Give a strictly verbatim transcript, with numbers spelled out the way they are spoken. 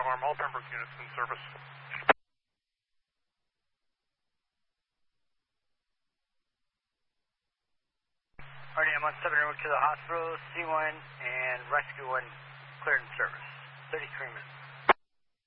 alarm, all Pembroke units in service. Alrighty, I'm on seven route to the hospital, C one and rescue one cleared in service. thirty-three minutes.